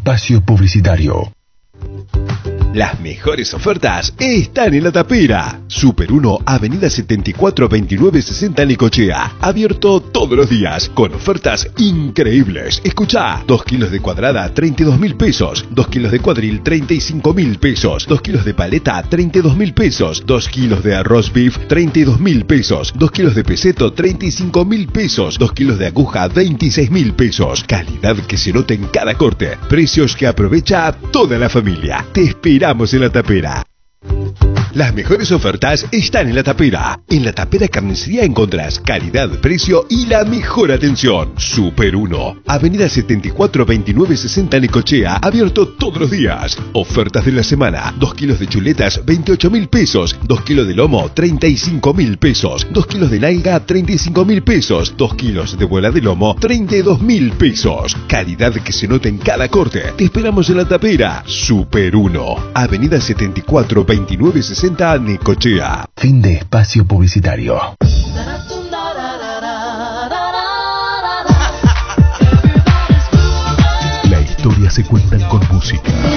espacio publicitario. Las mejores ofertas están en La Tapera. Super 1, Avenida 74 29 60 Necochea. Abierto todos los días con ofertas increíbles. Escuchá, 2 kilos de cuadrada, 32.000 pesos. 2 kilos de cuadril, 35.000 pesos. 2 kilos de paleta, 32.000 pesos. 2 kilos de arroz beef, 32.000 pesos. 2 kilos de peseto, 35.000 pesos. 2 kilos de aguja, 26.000 pesos. Calidad que se nota en cada corte. Precios que aprovecha toda la familia. Te esperamos en La Tapera. Las mejores ofertas están en La Tapera. En La Tapera Carnicería encontrás calidad, precio y la mejor atención. Super 1, Avenida 74 29 60 Necochea, abierto todos los días. Ofertas de la semana: 2 kilos de chuletas, 28.000 pesos. 2 kilos de lomo, 35.000 pesos. 2 kilos de nalga, 35.000 pesos. 2 kilos de bola de lomo, 32.000 pesos. Calidad que se nota en cada corte. Te esperamos en La Tapera. Super 1, Avenida 74 29 60 Necochea. Fin de espacio publicitario. La historia se cuentan con música.